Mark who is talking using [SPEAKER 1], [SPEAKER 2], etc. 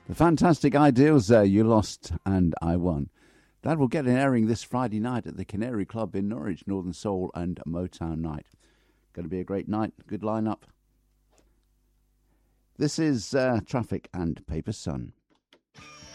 [SPEAKER 1] The Fantastic Ideals there, You Lost and I Won. That will get an airing this Friday night at the Canary Club in Norwich, Northern Soul and Motown Night. Going to be a great night, good lineup. This is Traffic and Paper Sun.